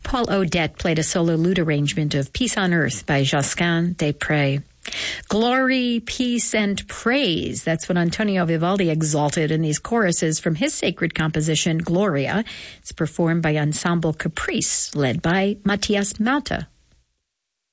Paul Odette played a solo lute arrangement of Peace on Earth by Josquin des Prez. Glory, peace, and praise. That's what Antonio Vivaldi exalted in these choruses from his sacred composition, Gloria. It's performed by Ensemble Caprice, led by Matthias Malta